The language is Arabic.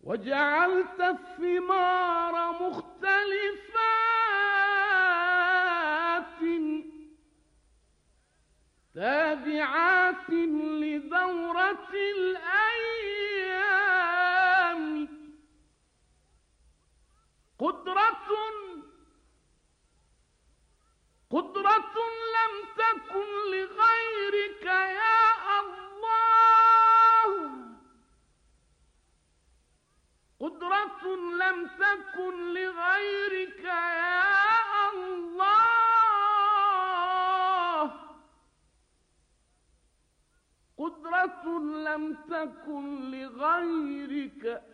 وجعلت الثمار مختلفات تابعات لدورة الأيام. قدرة لم تكن لغيرك يا الله، قدرة لم تكن لغيرك يا الله، قدرة لم تكن لغيرك